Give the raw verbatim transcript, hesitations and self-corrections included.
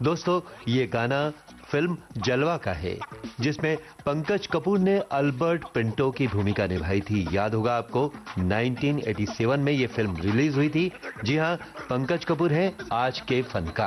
दोस्तों, ये गाना फिल्म जलवा का है, जिसमें पंकज कपूर ने अल्बर्ट पिंटो की भूमिका निभाई थी। याद होगा आपको, उन्नीस सौ सत्तासी में ये फिल्म रिलीज हुई थी। जी हां, पंकज कपूर हैं आज के फनकार।